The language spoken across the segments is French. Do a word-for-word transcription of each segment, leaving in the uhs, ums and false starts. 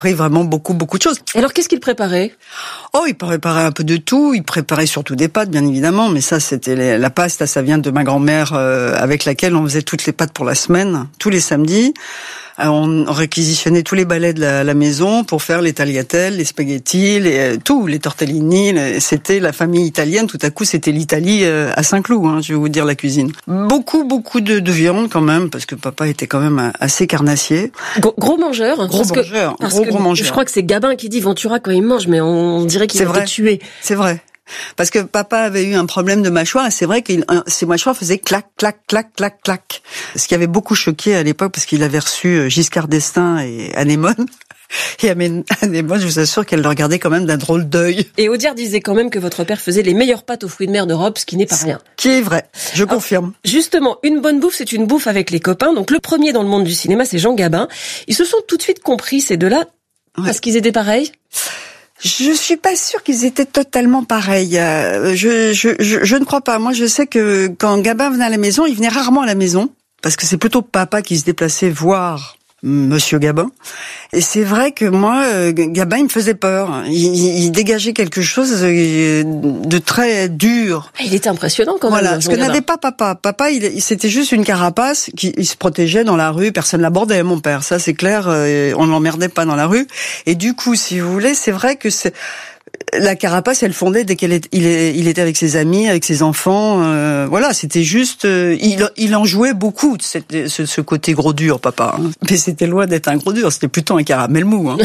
Oui, vraiment beaucoup, beaucoup de choses. Alors, qu'est-ce qu'il préparait? Oh, il préparait un peu de tout. Il préparait surtout des pâtes, bien évidemment. Mais ça, c'était les, la pasta, ça vient de ma grand-mère, euh, avec laquelle on faisait toutes les pâtes pour la semaine, tous les samedis. On réquisitionnait tous les balais de la, la maison pour faire les tagliatelles, les spaghettis, les, tout, les tortellini. Les, c'était la famille italienne. Tout à coup, c'était l'Italie à Saint-Cloud, hein, je vais vous dire, la cuisine. Beaucoup, beaucoup de, de viande quand même, parce que papa était quand même assez carnassier. Gros, gros mangeur. Gros parce mangeur. Que, parce gros, que gros mangeur. Je crois que c'est Gabin qui dit Ventura quand il mange, mais on dirait qu'il va te tuer. C'est vrai. Parce que papa avait eu un problème de mâchoire et c'est vrai que ses mâchoires faisaient clac, clac, clac, clac, clac. Ce qui avait beaucoup choqué à l'époque parce qu'il avait reçu Giscard d'Estaing et Anémone. Et Anémone, je vous assure qu'elle le regardait quand même d'un drôle d'œil. Et Audiard disait quand même que votre père faisait les meilleures pâtes aux fruits de mer d'Europe, ce qui n'est pas rien. Qui est vrai, je Alors, confirme. Justement, une bonne bouffe, c'est une bouffe avec les copains. Donc le premier dans le monde du cinéma, c'est Jean Gabin. Ils se sont tout de suite compris, ces deux-là, ouais. Parce qu'ils étaient pareils. Je suis pas sûre qu'ils étaient totalement pareils. Je, je, je, je ne crois pas. Moi, je sais que quand Gabin venait à la maison, il venait rarement à la maison, parce que c'est plutôt papa qui se déplaçait voir Monsieur Gabin. Et c'est vrai que moi, Gabin, il me faisait peur. Il, il dégageait quelque chose de très dur. Il était impressionnant quand même. Voilà, ce que n'avait pas papa. Papa, il, c'était juste une carapace qui il se protégeait dans la rue. Personne l'abordait, mon père. Ça, c'est clair. On ne l'emmerdait pas dans la rue. Et du coup, si vous voulez, c'est vrai que c'est... La carapace, elle fondait dès qu'il est, il, est, il était avec ses amis, avec ses enfants. Euh, voilà, c'était juste... Euh, il, il en jouait beaucoup, de cette, ce, ce côté gros dur, papa. Hein. Mais c'était loin d'être un gros dur, c'était plutôt un caramel mou. Hein.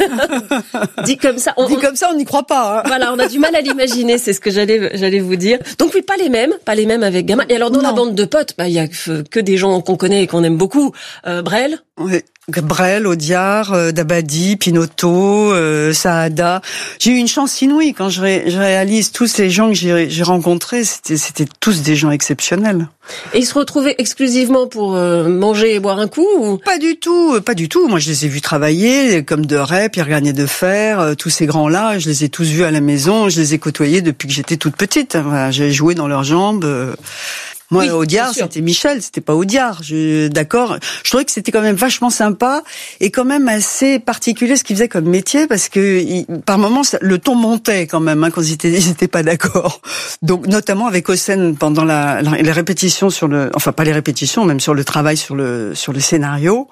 Dit comme ça, on, Dit comme ça, on n'y croit pas. Hein. Voilà, on a du mal à l'imaginer, c'est ce que j'allais, j'allais vous dire. Donc oui, pas les mêmes, pas les mêmes avec Gabin. Et alors dans non. la bande de potes, bah il y a que des gens qu'on connaît et qu'on aime beaucoup. Euh, Brel. Oui. Brel, Audiard, euh, Dabadi, Pinotto, euh, Saada. J'ai eu une chance inouïe quand je, ré, je réalise tous les gens que j'ai, j'ai rencontrés. C'était, c'était tous des gens exceptionnels. Et ils se retrouvaient exclusivement pour euh, manger et boire un coup ou... Pas du tout, pas du tout. Moi, je les ai vus travailler, comme Deray, Pierre Garnier-de-Fer, euh, tous ces grands-là. Je les ai tous vus à la maison. Je les ai côtoyés depuis que j'étais toute petite. Voilà, j'ai joué dans leurs jambes. Euh... Moi, oui, Audiard, c'était Michel, c'était pas Audiard. Je, d'accord. Je trouvais que c'était quand même vachement sympa et quand même assez particulier ce qu'il faisait comme métier parce que il, par moments le ton montait quand même hein, quand ils étaient, ils étaient pas d'accord. Donc notamment avec Hossein pendant la, la les répétitions sur le, enfin pas les répétitions, même sur le travail sur le sur le scénario.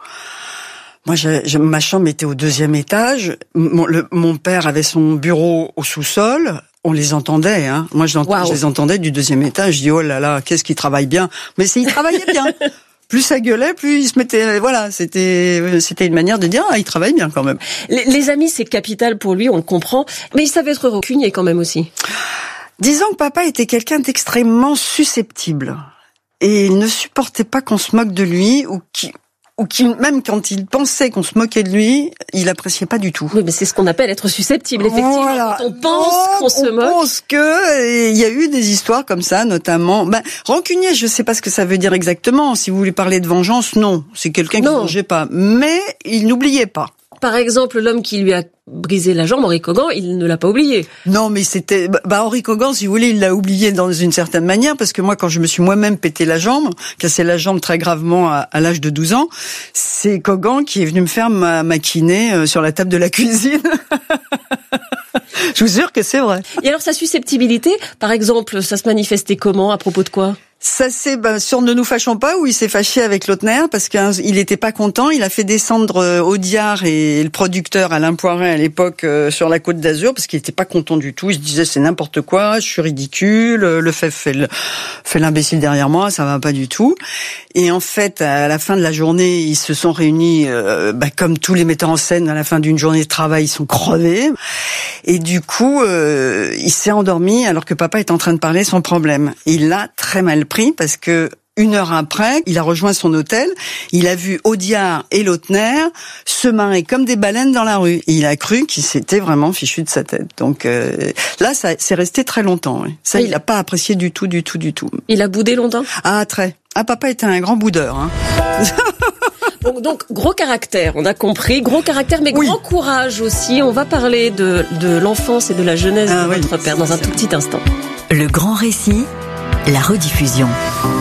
Moi, je, je, ma chambre était au deuxième étage. Mon, le, mon père avait son bureau au sous-sol. On les entendait, hein. Moi, je, wow. je les entendais du deuxième étage. Je dis, oh là là, qu'est-ce qu'il travaille bien. Mais c'est, il travaillait bien. Plus ça gueulait, plus il se mettait, voilà, c'était, c'était une manière de dire, ah, il travaille bien quand même. Les, les amis, c'est capital pour lui, on le comprend. Mais il savait être rancunier quand même aussi. Disons que papa était quelqu'un d'extrêmement susceptible. Et il ne supportait pas qu'on se moque de lui ou qui, ou qui, même quand il pensait qu'on se moquait de lui, il appréciait pas du tout. Oui, mais c'est ce qu'on appelle être susceptible, effectivement. Voilà. Quand on pense oh, qu'on se moque. On pense que, il y a eu des histoires comme ça, notamment, ben, rancunier, je sais pas ce que ça veut dire exactement. Si vous voulez parler de vengeance, non. C'est quelqu'un qui ne vengeait pas. Mais il n'oubliait pas. Par exemple, l'homme qui lui a brisé la jambe, Henri Kogan, il ne l'a pas oublié. Non, mais c'était, bah, Henri Kogan, si vous voulez, il l'a oublié dans une certaine manière, parce que moi, quand je me suis moi-même pété la jambe, cassé la jambe très gravement à, à l'âge de douze ans, c'est Kogan qui est venu me faire ma, ma kiné sur la table de la cuisine. Je vous jure que c'est vrai. Et alors, sa susceptibilité, par exemple, ça se manifestait comment, à propos de quoi? Ça c'est ben, sur Ne nous fâchons pas où il s'est fâché avec Lautner parce qu'il était pas content. Il a fait descendre Audiard et le producteur Alain Poiret à l'époque euh, sur la Côte d'Azur parce qu'il était pas content du tout. Il se disait c'est n'importe quoi, je suis ridicule, le fait fait, le, fait l'imbécile derrière moi, ça va pas du tout. Et en fait, à la fin de la journée, ils se sont réunis euh, ben, comme tous les metteurs en scène à la fin d'une journée de travail, ils sont crevés. Et du coup, euh, il s'est endormi alors que papa est en train de parler son problème. Il l'a très mal pris parce que une heure après, il a rejoint son hôtel, il a vu Audiard et Lautner se marrer comme des baleines dans la rue. Et il a cru qu'il s'était vraiment fichu de sa tête. Donc euh, là, ça c'est resté très longtemps. Oui. Ça, il n'a pas apprécié du tout, du tout, du tout. Il a boudé longtemps ? Ah, très. Ah, papa était un grand boudeur. Hein. Donc, donc, gros caractère, on a compris. Gros caractère, mais oui. Grand courage aussi. On va parler de, de l'enfance et de la jeunesse ah, de oui. votre père dans un tout petit instant. Le grand récit, la rediffusion.